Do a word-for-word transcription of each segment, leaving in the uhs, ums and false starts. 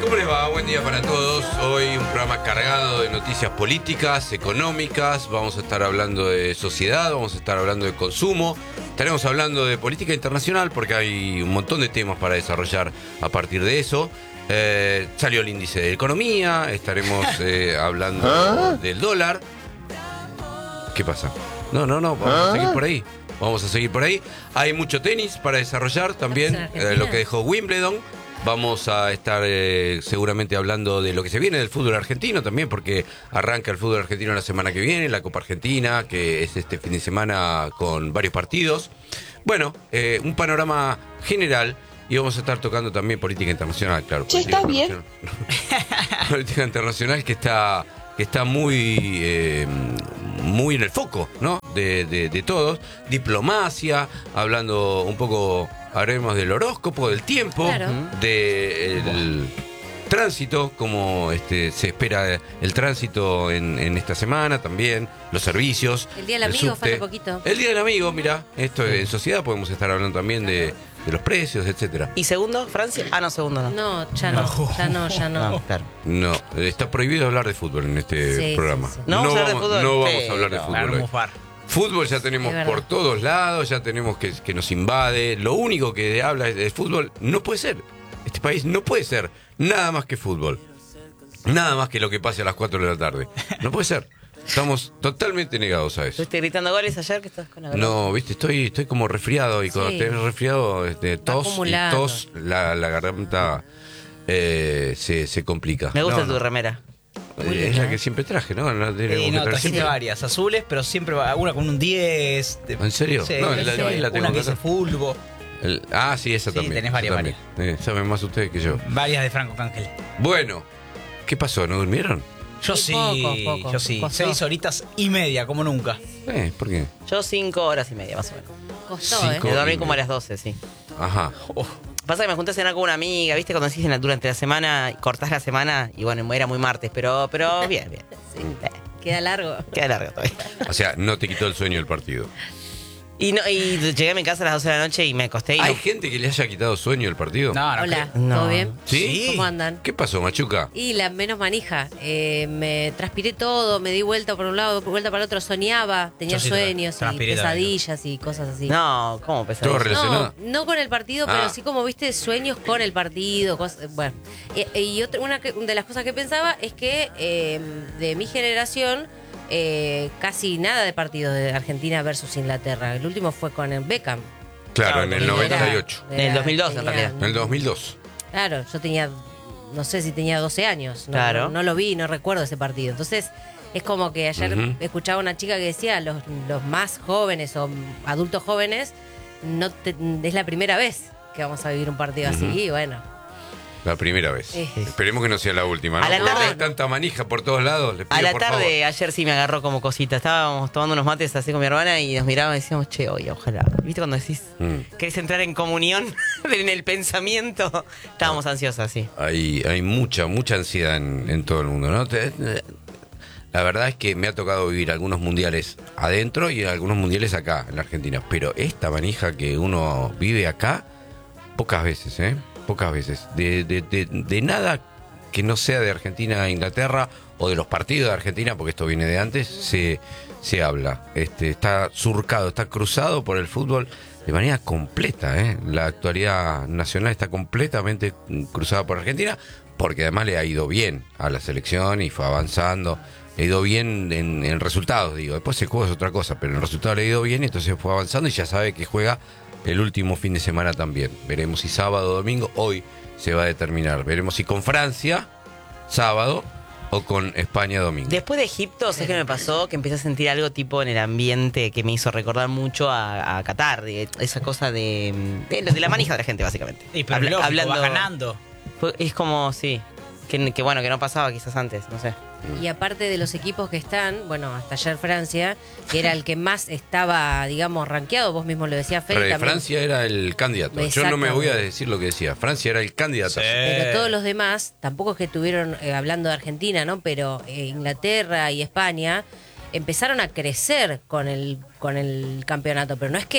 ¿Cómo les va? Buen día para todos. Hoy un programa cargado de noticias políticas, económicas. Vamos a estar hablando de sociedad, vamos a estar hablando de consumo. Estaremos hablando de política internacional porque hay un montón de temas para desarrollar a partir de eso. Eh, salió el índice de economía, estaremos eh, hablando ¿Ah? del dólar. ¿Qué pasa? No, no, no, vamos ¿Ah? a seguir por ahí. Vamos a seguir por ahí. Hay mucho tenis para desarrollar también, eh, lo que dejó Wimbledon. Vamos a estar eh, seguramente hablando de lo que se viene del fútbol argentino también, porque arranca el fútbol argentino la semana que viene, la Copa Argentina, que es este fin de semana con varios partidos. Bueno, eh, un panorama general, y vamos a estar tocando también política internacional, claro. ¿Sí está bien? Política internacional que está, que está muy, eh, muy en el foco, ¿no? De, de, de todos. Diplomacia, hablando un poco... Hablaremos del horóscopo, del tiempo, claro. del tránsito, como este, se espera el tránsito en, en esta semana también, los servicios. El Día del Amigo, subte. falta poquito. El Día del Amigo, mira, esto en sociedad podemos estar hablando también de, de los precios, etcétera. ¿Y segundo, Francia? Ah, no, segundo no. No, ya no, no. ya no, ya no. No, claro. No, está prohibido hablar de fútbol en este sí, programa. Sí, sí. No, no, vamos, de fútbol, no vamos pero, a hablar de fútbol. Hoy. Fútbol ya tenemos por todos lados, ya tenemos que, que nos invade. Lo único que habla de fútbol no puede ser. Este país no puede ser nada más que fútbol. Nada más que lo que pase a las cuatro de la tarde. No puede ser. Estamos totalmente negados a eso. ¿Estuviste gritando goles ayer que estás con la garganta? No, viste, estoy, estoy como resfriado. Y cuando sí. tenés resfriado, este, tos y tos, la, la garganta eh, se, se complica. Me gusta no, tu no. remera. Eh, es la que siempre traje, ¿no? La de, sí, no, trajiste varias azules, pero siempre va una con un diez. De, ¿En serio? Sí, no, la, la, la tengo una que dice Fulbo. El, ah, sí, esa sí, también. Tenés varias, también. varias. Eh, saben más ustedes que yo. Varias de Franco Cángel. Bueno, ¿qué pasó? ¿No durmieron? Yo sí, poco, poco, yo sí. costó. Seis horitas y media, como nunca. Eh, ¿por qué? Yo cinco horas y media, más o menos. Costó, cinco ¿eh? Me dormí como a las doce, sí. Ajá. Oh. Pasa que me junté a cenar con una amiga, ¿viste? Cuando decís en la, durante la semana, cortás la semana, y bueno, era muy martes, pero, pero bien, bien. Sí. Queda largo. Queda largo todavía. O sea, no te quitó el sueño del partido. Y, no, y llegué a mi casa a las doce de la noche y me acosté y ¿Hay no... gente que le haya quitado sueño del partido? No, no. Hola, no. ¿todo bien? ¿Sí? ¿Cómo andan? ¿Qué pasó, Machuca? Y la menos manija. Eh, me transpiré todo, me di vuelta por un lado, vuelta para el otro, soñaba, tenía sí sueños y pesadillas también. y cosas así. No, ¿cómo pesadillas? ¿Todo relacionado? No, no con el partido, Ah. pero sí como viste sueños con el partido. Cosas, bueno, y, y otra, una que, de las cosas que pensaba es que eh, de mi generación eh, casi nada de partidos de Argentina versus Inglaterra. El último fue con el Beckham. Claro, Claro, en el era- noventa y ocho. En el dos mil dos, en tenía- realidad. En el dos mil dos. Claro, yo tenía, no sé si tenía doce años. No, Claro. no, no lo vi, no recuerdo ese partido. Entonces, es como que ayer Ujú. escuchaba una chica que decía, los, los más jóvenes o adultos jóvenes, no te- es la primera vez que vamos a vivir un partido así. Ujú. Y bueno, La primera vez. Sí. Esperemos que no sea la última, ¿no? A la Porque tarde- hay tanta manija por todos lados. Les pido, A la por tarde, favor. ayer sí me agarró como cosita. Estábamos tomando unos mates así con mi hermana y nos mirábamos y decíamos, che, oye, ojalá. ¿Viste cuando decís, Mm. querés entrar en comunión en el pensamiento? Estábamos ansiosas, sí. Hay, hay mucha, mucha ansiedad en, en todo el mundo, ¿no? Te- La verdad es que me ha tocado vivir algunos mundiales adentro y algunos mundiales acá, en la Argentina. Pero esta manija que uno vive acá, pocas veces, ¿eh? Pocas veces. De, de, de, de nada que no sea de Argentina a Inglaterra o de los partidos de Argentina, porque esto viene de antes, se, se habla. Este, está surcado, está cruzado por el fútbol de manera completa, ¿eh? La actualidad nacional está completamente cruzada por Argentina, porque además le ha ido bien a la selección y fue avanzando. Le ha ido bien en, en resultados, digo. Después el juego es otra cosa, pero en el resultado le ha ido bien y entonces fue avanzando y ya sabe que juega el último fin de semana también. Veremos si sábado o domingo, hoy se va a determinar. Veremos si con Francia, sábado, o con España, domingo. Después de Egipto, ¿sabes qué me pasó? Que empecé a sentir algo tipo en el ambiente que me hizo recordar mucho a, a Qatar. De esa cosa de, de, de la manija de la gente, básicamente. Y pero Habla- lógico, hablando, vas ganando. fue- Es como, sí. Que, que bueno, que no pasaba quizás antes, no sé. y aparte de los equipos que están, bueno, hasta ayer Francia, que era el que más estaba, digamos, rankeado, vos mismo lo decías, Fede, Pero también. Francia era el candidato. Yo no me voy a decir lo que decía. Francia era el candidato. Sí. Pero todos los demás, tampoco es que tuvieron, eh, hablando de Argentina, ¿no? Pero eh, Inglaterra y España empezaron a crecer con el, con el campeonato, pero no es que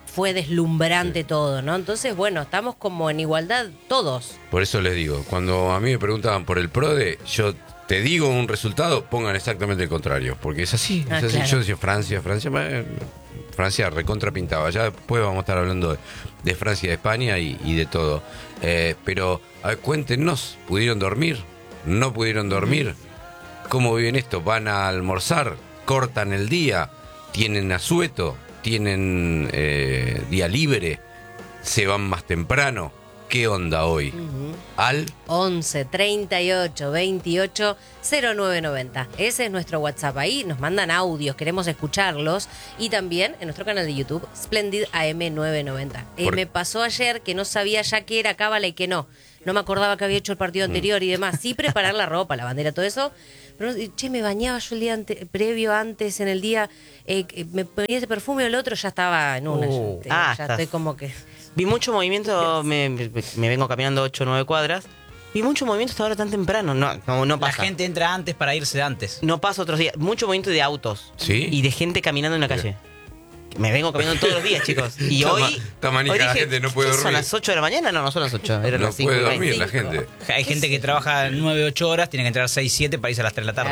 fue deslumbrante todo, ¿no? Entonces, bueno, estamos como en igualdad todos. Por eso les digo, cuando a mí me preguntaban por el PRODE, yo te digo un resultado, pongan exactamente el contrario, porque es así. Ah, es así. claro. Yo decía Francia, Francia, eh, Francia recontra pintaba. Ya después vamos a estar hablando de, de Francia y de España y, y de todo. Eh, pero, a ver, cuéntenos, ¿pudieron dormir? ¿No pudieron dormir? ¿Cómo viven esto? ¿Van a almorzar? ¿Cortan el día? ¿Tienen asueto? ¿Tienen eh, día libre? ¿Se van más temprano? ¿Qué onda hoy? Al once, treinta y ocho, veintiocho, cero nueve noventa. Ese es nuestro WhatsApp. Ahí nos mandan audios, queremos escucharlos. Y también en nuestro canal de YouTube, Splendid A M novecientos noventa. Eh, Por- me pasó ayer que no sabía ya qué era cábala y qué no. No me acordaba que había hecho el partido anterior y demás. Sí, preparar la ropa, la bandera, todo eso. Pero, che, me bañaba yo el día ante- previo, antes, en el día. eh, que me ponía ese perfume, el otro ya estaba en una. Uh. ya, Ah, ya estás- estoy como que. Vi mucho movimiento, me, me- me vengo caminando ocho o nueve cuadras. Vi mucho movimiento hasta ahora tan temprano. No, no, no La pasa. gente entra antes para irse antes. No pasa otros días. Mucho movimiento de autos. ¿Sí? Y de gente caminando en la calle. Me vengo caminando todos los días, chicos. Y Está hoy. ma- está manija, hoy la dije, gente no puede ¿qué dormir? ¿Son las ocho de la mañana? No, no son las ocho. Eran no las cinco puede y dormir veinte. la gente. Hay gente que trabaja nueve, ocho horas, tiene que entrar seis, siete para irse a las tres de la tarde.